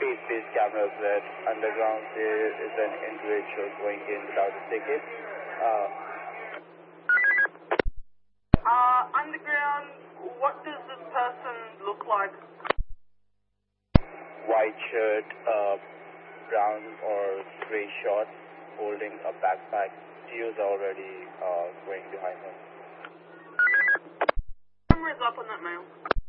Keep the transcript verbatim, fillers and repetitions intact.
face-based cameras that underground there is an individual going in without a ticket. Uh, uh, underground, what does this person look like? White shirt, uh, brown or gray shorts, holding a backpack. Geos are already uh, going behind him. Camera's up on that male.